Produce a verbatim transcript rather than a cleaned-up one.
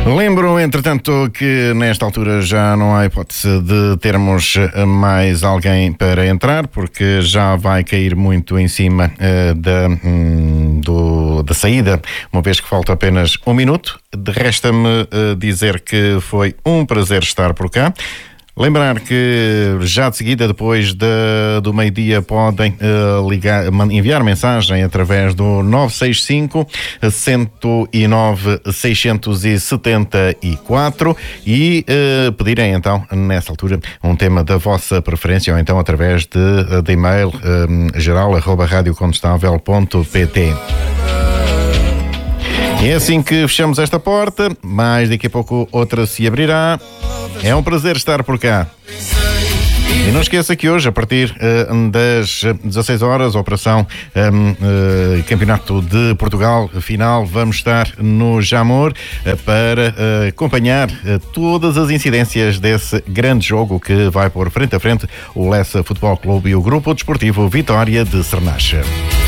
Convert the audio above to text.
Lembro, entretanto, que nesta altura já não há hipótese de termos mais alguém para entrar, porque já vai cair muito em cima uh, da, um, do, da saída, uma vez que falta apenas um minuto. Resta-me uh, dizer que foi um prazer estar por cá. Lembrar que já de seguida, depois de, do meio-dia, podem uh, ligar, enviar mensagem através do nove seis cinco, cento e nove, seiscentos e setenta e quatro e uh, pedirem então, nessa altura, um tema da vossa preferência, ou então através de, de e-mail um, geral arroba rádio condestável ponto pt. É assim que fechamos esta porta, mas daqui a pouco outra se abrirá. É um prazer estar por cá. E não esqueça que hoje, a partir uh, das dezasseis horas, Operação um, uh, Campeonato de Portugal final, vamos estar no Jamor uh, para uh, acompanhar uh, todas as incidências desse grande jogo que vai pôr frente a frente o Lessa Futebol Clube e o Grupo Desportivo Vitória de Cernacha.